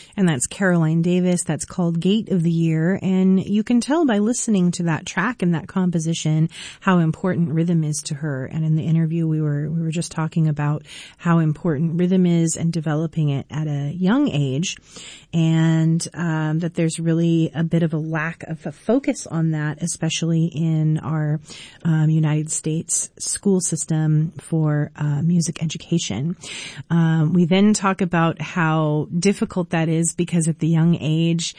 And that's Caroline Davis. That's called Gate of the Year. And you can tell by listening to that track and that composition how important rhythm is to her. And in the interview, we were just talking about how important rhythm is and developing it at a young age. And that there's really a bit of a lack of a focus on that, especially in our United States school system for music education. We then talk about how difficult that is because at the young age,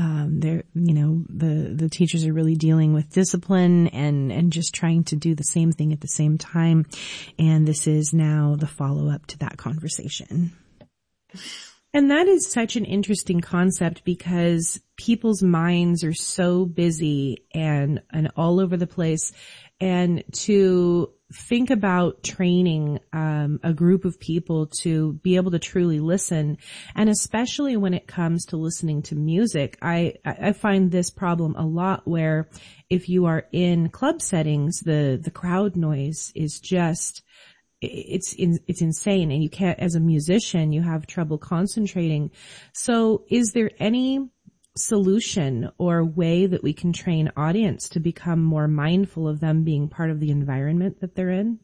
the teachers are really dealing with discipline and just trying to do the same thing at the same time. And this is now the follow-up to that conversation. And that is such an interesting concept because people's minds are so busy and all over the place. And to think about training a group of people to be able to truly listen, and especially when it comes to listening to music, I find this problem a lot where if you are in club settings, the crowd noise is just it's insane, and you can't, as a musician, you have trouble concentrating. So is there any solution or way that we can train audience to become more mindful of them being part of the environment that they're in?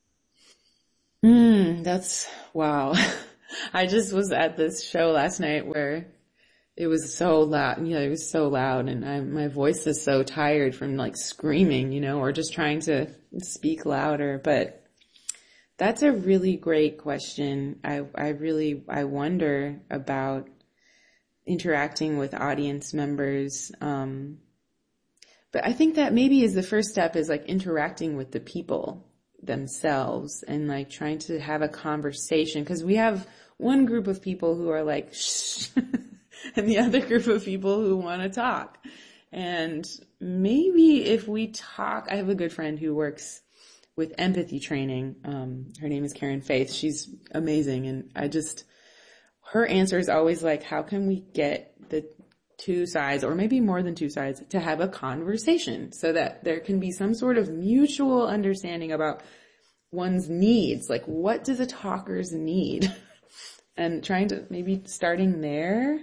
That's wow. I just was at this show last night where it was so loud, it was so loud, and my voice is so tired from like screaming, or just trying to speak louder. But that's a really great question. I wonder about interacting with audience members. But I think that maybe is the first step is like interacting with the people themselves and like trying to have a conversation. 'Cause we have one group of people who are like, shh, and the other group of people who want to talk. And maybe if we talk, I have a good friend who works with empathy training. Her name is Karen Faith. She's amazing. And her answer is always like, how can we get the two sides, or maybe more than two sides, to have a conversation so that there can be some sort of mutual understanding about one's needs. Like, what do the talkers need? And trying to maybe starting there.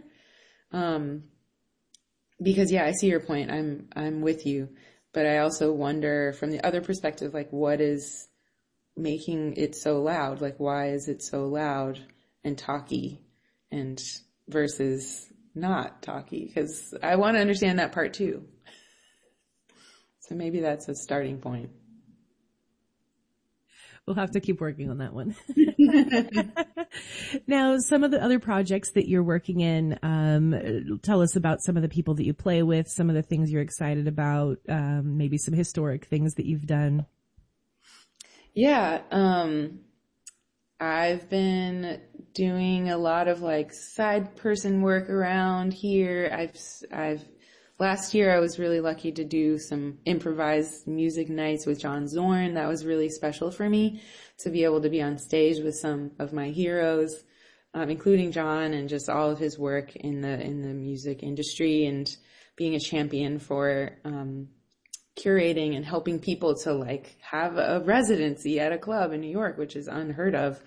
Because I see your point. I'm with you. But I also wonder from the other perspective, like, what is making it so loud? Like, why is it so loud and talky and versus not talky? Because I want to understand that part too. So maybe that's a starting point. We'll have to keep working on that one. Now, some of the other projects that you're working in, tell us about some of the people that you play with, some of the things you're excited about, maybe some historic things that you've done. Yeah. I've been doing a lot of like side person work around here. Last year I was really lucky to do some improvised music nights with John Zorn. That was really special for me to be able to be on stage with some of my heroes, including John, and just all of his work in the music industry, and being a champion for curating and helping people to like have a residency at a club in New York, which is unheard of.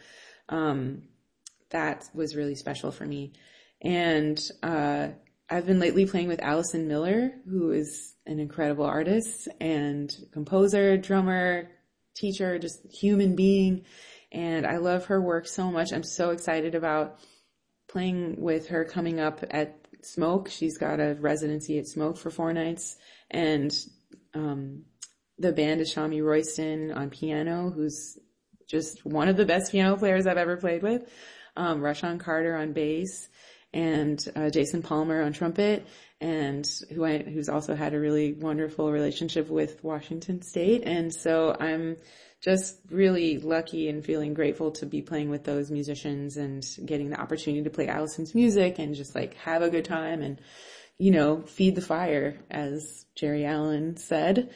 That was really special for me. And I've been lately playing with Allison Miller, who is an incredible artist and composer, drummer, teacher, just human being. And I love her work so much. I'm so excited about playing with her coming up at Smoke. She's got a residency at Smoke for 4 nights. And the band is Shami Royston on piano, who's just one of the best piano players I've ever played with. Rashawn Carter on bass, and Jason Palmer on trumpet, and who's also had a really wonderful relationship with Washington State. And so I'm just really lucky and feeling grateful to be playing with those musicians and getting the opportunity to play Allison's music and just like have a good time and, feed the fire, as Jerry Allen said.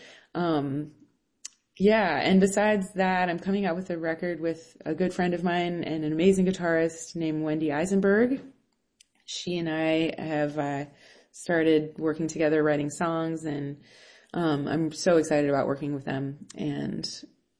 And besides that, I'm coming out with a record with a good friend of mine and an amazing guitarist named Wendy Eisenberg. She and I have started working together, writing songs, and I'm so excited about working with them. And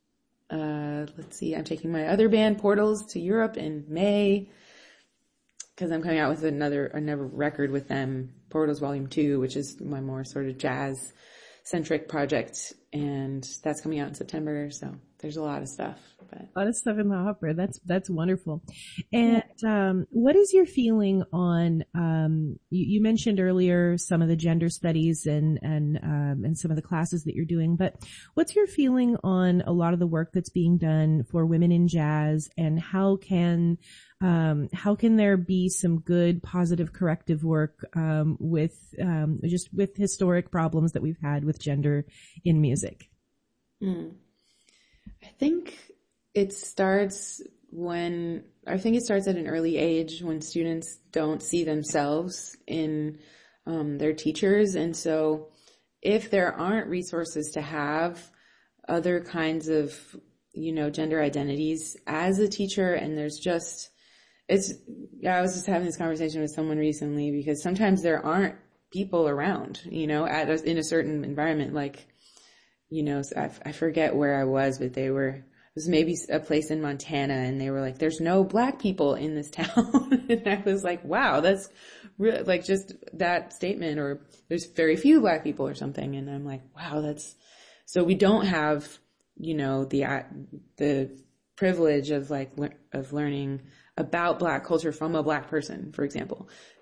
let's see, I'm taking my other band, Portals, to Europe in May. because I'm coming out with another record with them, Portals Volume 2, which is my more sort of jazz centric project, and that's coming out in September. So there's a lot of stuff. But a lot of stuff in the hopper. That's wonderful. And what is your feeling on? You mentioned earlier some of the gender studies and some of the classes that you're doing, but what's your feeling on a lot of the work that's being done for women in jazz, and how can there be some good positive corrective work with historic problems that we've had with gender in music? I think it starts at an early age, when students don't see themselves in their teachers. And so if there aren't resources to have other kinds of, gender identities as a teacher, and I was just having this conversation with someone recently, because sometimes there aren't people around, in a certain environment, like, I forget where I was, but it was maybe a place in Montana, and they were like, there's no Black people in this town. And I was like, wow, that's really, like, just that statement, or there's very few Black people or something. And I'm like, wow, so we don't have, the privilege of learning about Black culture from a Black person, for example.